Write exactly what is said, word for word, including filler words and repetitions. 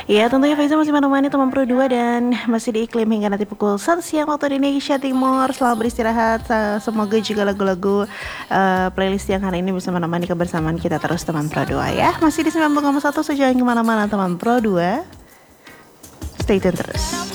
Ya tentunya Faiza masih menemani teman Pro dua dan masih di iklim hingga nanti pukul satu siang waktu Indonesia Timur. Selamat beristirahat. Semoga juga lagu-lagu uh, playlist yang hari ini bisa menemani kebersamaan kita terus teman Pro dua ya. Masih di sembilan puluh koma satu, so jangan kemana-mana teman Pro dua. Stay tune terus.